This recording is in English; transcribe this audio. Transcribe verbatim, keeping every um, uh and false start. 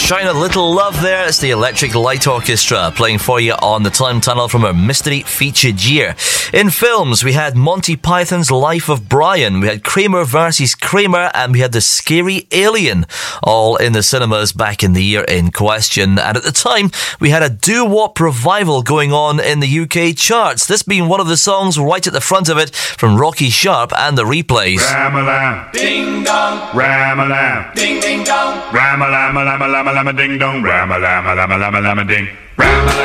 Shine a Little Love there. It's the Electric Light Orchestra playing for you on the Time Tunnel from our mystery featured year. In films, we had Monty Python's Life of Brian, we had Kramer versus Kramer, and we had The Scary Alien, all in the cinemas back in the year in question. And at the time, we had a doo-wop revival going on in the U K charts, this being one of the songs right at the front of it from Rocky Sharp and the Replays. Ram-a-lam, ding-dong, ram-a-lam, ding-ding-dong, ram-a-lam-a-lam-a-lam-a-lam-a-ding-dong, ram-a-lam-a-lam-a-lam-a-lam-a-ding, ram-a-lam.